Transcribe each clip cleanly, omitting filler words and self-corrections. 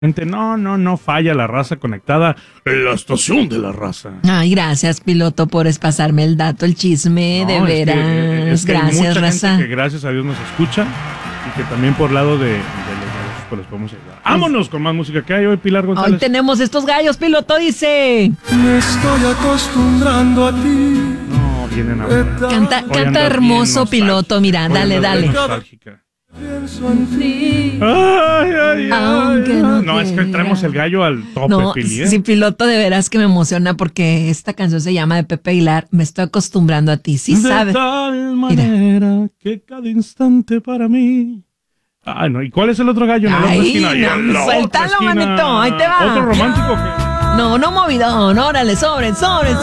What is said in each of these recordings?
No falla la raza conectada en la estación de la raza. Ay, gracias, piloto, por pasarme el dato, el chisme, de veras. Es que gracias, hay mucha raza. gente que gracias a Dios nos escucha y que también por lado de los negocios pues los podemos ayudar. Vámonos con más música que hay hoy, Pilar González. Hoy tenemos estos gallos, piloto, dice. Me estoy acostumbrando a ti. No, vienen a Canta hermoso, piloto, mira, dale. Pienso en ti. Ay. Aunque No, es que traemos el gallo al tope, No, Pili, ¿eh? sí, piloto, de veras que me emociona porque esta canción se llama de Pepe Aguilar, Me estoy acostumbrando a ti, sí sabe. De tal manera que cada instante para mí. Ay, no, ¿y cuál es el otro gallo? En la otra esquina. Y en la suéltalo, otra esquina. manito, ahí te va. ¿Otro romántico que? No movidón, órale, sobre.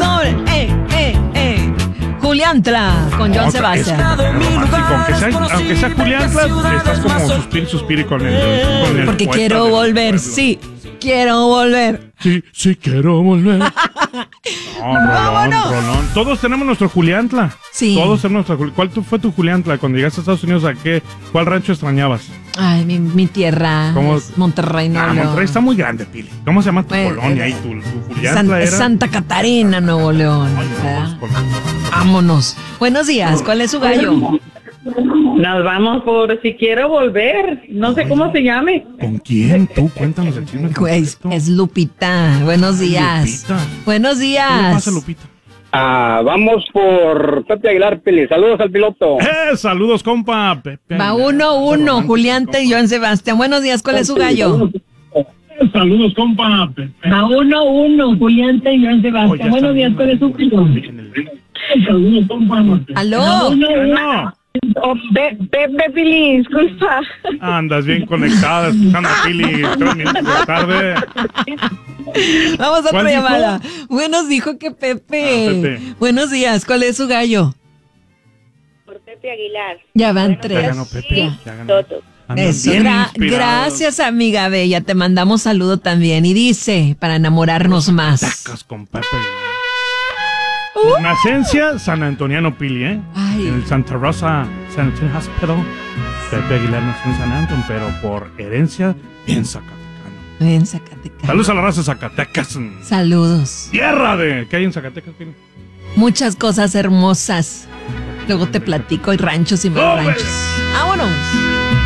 Julián Tla, con John Sebastián. Aunque sea Julián Tla, estás como suspiro con el Porque poeta quiero del volver, pueblo. sí, quiero volver. Sí, quiero volver. ¡Vámonos! Rolón. Todos tenemos nuestro Julián Tla. Sí. Todos tenemos nuestro. ¿Cuál fue tu Julián Tla? Cuando llegaste a Estados Unidos, ¿cuál rancho extrañabas? Ay, mi tierra ¿Cómo? es Monterrey, Nuevo León. Monterrey está muy grande, Pili. ¿Cómo se llama tu colonia ahí? Tu Julián Tla era. Santa Catarina, Nuevo León. Vámonos. Buenos días, ¿cuál es su gallo? Nos vamos por Si Quiero Volver. No sé cómo se llame. ¿Con quién? Tú, cuéntanos el chisme. Es Lupita. Buenos días. Lupita. Buenos ¿Qué le días. pasa, Lupita? Vamos por Pepe Aguilar, Pili. Saludos al piloto. Saludos, compa. Pepe. Va 1-1, Julián Tla y Joan Sebastián. Buenos días, ¿cuál es su gallo? Saludos, compa. Pepe. A 1-1, Julián Tla y Joan Sebastián. Buenos días, ¿cuál es su gallo? Saludos, compa. ¿Aló? No. Pepe, Pili, disculpa. Andas bien conectada, escuchando a Pili 3 minutos de tarde. Vamos a ¿Cuál otra dijo? llamada. Buenos dijo que Pepe. Pepe. Buenos días, ¿cuál es su gallo? Por Pepe Aguilar. Ya van Ya 3. ganó Pepe. Ya ganó. Toto. Andan Eso, bien inspirados. gracias, amiga bella. Te mandamos saludo también. Y dice, para enamorarnos más. Tacas con Pepe. Nacencia, San Antoniano Pili, ¿eh? Ay. En el Santa Rosa San Antonio Hospital. Pepe Aguilar nació en San Antonio, pero por herencia en Zacatecano. En Zacatecas. Saludos a la raza de Zacatecas. Saludos. Tierra de... ¿Qué hay en Zacatecas, Pili? Muchas cosas hermosas. Luego te platico, hay ranchos y más ranchos. ¡Vámonos!